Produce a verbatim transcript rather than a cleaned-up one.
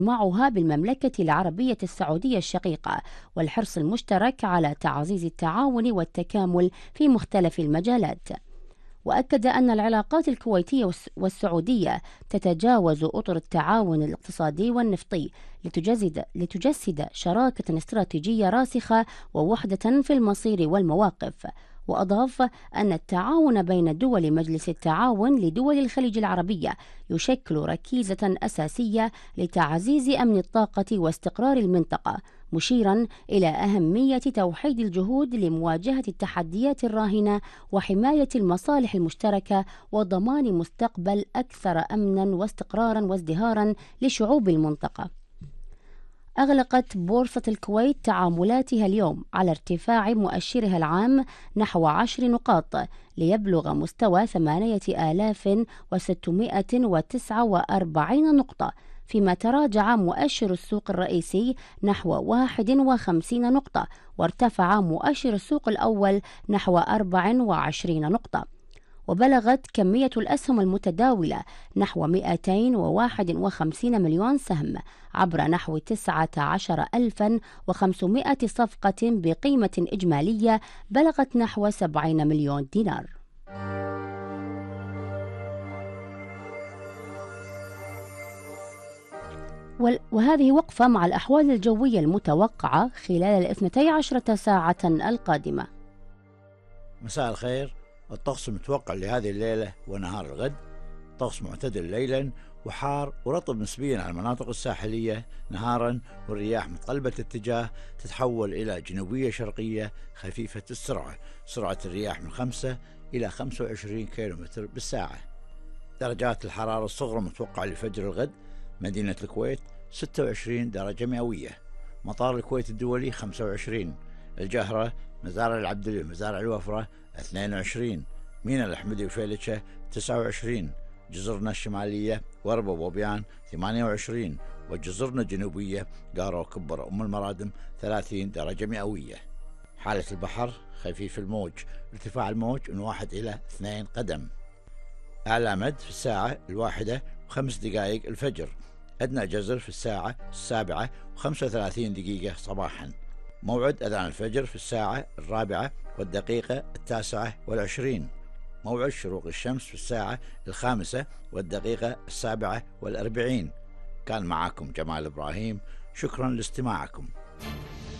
معها بالمملكة العربية السعودية الشقيقة، والحرص المشترك على تعزيز التعاون والتكامل في مختلف المجالات. وأكد أن العلاقات الكويتية والسعودية تتجاوز أطر التعاون الاقتصادي والنفطي، لتجسد, لتجسد شراكة استراتيجية راسخة ووحدة في المصير والمواقف. وأضاف أن التعاون بين دول مجلس التعاون لدول الخليج العربية يشكل ركيزة أساسية لتعزيز أمن الطاقة واستقرار المنطقة، مشيرا إلى أهمية توحيد الجهود لمواجهة التحديات الراهنة وحماية المصالح المشتركة وضمان مستقبل أكثر أمنا واستقرارا وازدهارا لشعوب المنطقة. أغلقت بورصة الكويت تعاملاتها اليوم على ارتفاع مؤشرها العام نحو عشر نقاط ليبلغ مستوى ثمانية آلاف وستمائة وتسعة وأربعين نقطة، فيما تراجع مؤشر السوق الرئيسي نحو واحد وخمسين نقطة، وارتفع مؤشر السوق الأول نحو أربع وعشرين نقطة. وبلغت كمية الأسهم المتداولة نحو مئتين وواحد وخمسين مليون سهم عبر نحو تسعة عشر ألفا وخمسمائة صفقة بقيمة إجمالية بلغت نحو سبعين مليون دينار. وهذه وقفة مع الأحوال الجوية المتوقعة خلال الاثنتي عشرة ساعة القادمة. مساء الخير. الطقس المتوقع لهذه الليلة ونهار الغد: طقس معتدل ليلا وحار ورطب نسبيا على المناطق الساحلية نهارا، والرياح متقلبة الاتجاه تتحول إلى جنوبية شرقية خفيفة السرعة، سرعة الرياح من خمسة إلى خمسة وعشرين كيلومتر بالساعة. درجات الحرارة الصغرى المتوقعة لفجر الغد: مدينة الكويت ستة وعشرين درجة مئوية، مطار الكويت الدولي خمسة وعشرين، الجهرة، مزارع العبدلي ومزارع الوفرة اثنين وعشرين، ميناء الأحمدي وفيلتشة تسعة وعشرين، جزرنا الشمالية وربا وبوبيان ثمانية وعشرين، وجزرنا الجنوبية قارة وكبر أم المرادم ثلاثين درجة مئوية. حالة البحر: خفيف الموج، ارتفاع الموج من واحد إلى اثنين قدم. أعلى مد في الساعة الواحدة وخمس دقائق الفجر، أدنى جزر في الساعة السابعة وخمسة وثلاثين دقيقة صباحا. موعد أذان الفجر في الساعة الرابعة والدقيقة التاسعة والعشرين. موعد شروق الشمس في الساعة الخامسة والدقيقة السابعة والأربعين. كان معكم جمال إبراهيم، شكرا لاستماعكم.